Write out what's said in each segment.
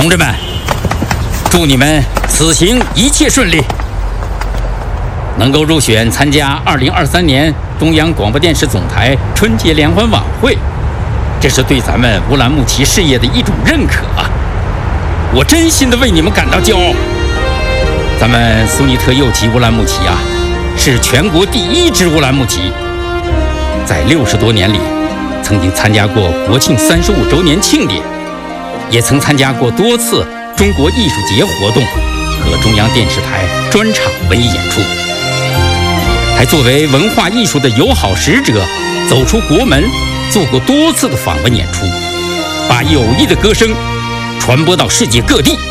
同志们，祝你们此行一切顺利。能够入选参加2023年中央广播电视总台春节联欢晚会，这是对咱们乌兰牧骑事业的一种认可啊！我真心的为你们感到骄傲。咱们苏尼特右旗乌兰牧骑啊，是全国第1支乌兰牧骑，在60多年里，曾经参加过国庆35周年庆典，也曾参加过多次中国艺术节活动和中央电视台专场文艺演出，还作为文化艺术的友好使者，走出国门，做过多次的访问演出，把友谊的歌声传播到世界各地。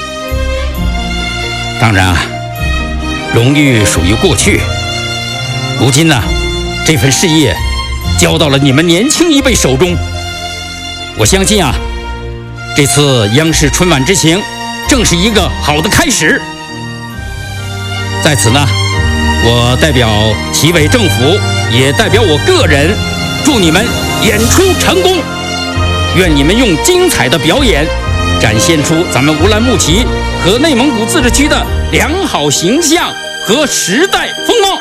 当然啊，荣誉属于过去，如今呢，这份事业交到了你们年轻一辈手中。我相信啊，这次央视春晚之行正是一个好的开始。在此呢，我代表齐委政府，也代表我个人，祝你们演出成功。愿你们用精彩的表演，展现出咱们乌兰牧骑和内蒙古自治区的良好形象和时代风貌。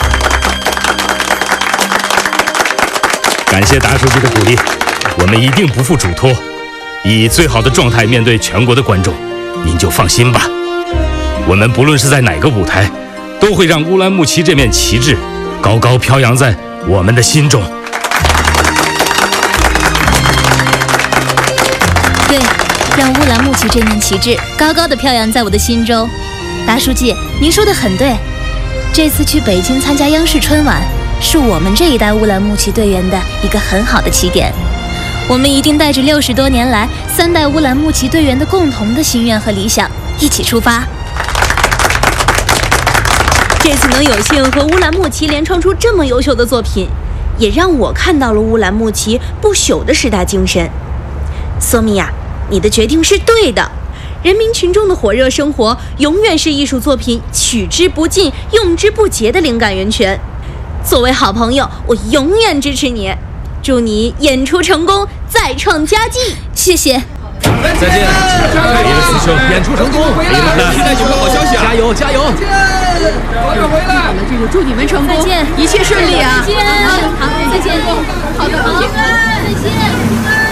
感谢达书记的鼓励，我们一定不负嘱托，以最好的状态面对全国的观众，您就放心吧。我们不论是在哪个舞台，都会让乌兰牧骑这面旗帜高高飘扬在我们的心中。 对，让乌兰牧骑这面旗帜高高的飘扬在我的心中。达书记，您说的很对，这次去北京参加央视春晚，是我们这一代乌兰牧骑队员的一个很好的起点。我们一定带着60多年来3代乌兰牧骑队员的共同的心愿和理想，一起出发。 这次能有幸和乌兰牧骑联创出这么优秀的作品，也让我看到了乌兰牧骑不朽的时代精神。索米娅，你的决定是对的。人民群众的火热生活永远是艺术作品取之不尽、用之不竭的灵感源泉。作为好朋友，我永远支持你。祝你演出成功，再创佳绩。 谢谢。 再见，李乐师兄，演出成功，期待你们的好消息啊！加油，加油！ 早点回来。这就祝你们成功， 再见， 一切顺利啊！ 再见。好，再见。 好的，好， 再见。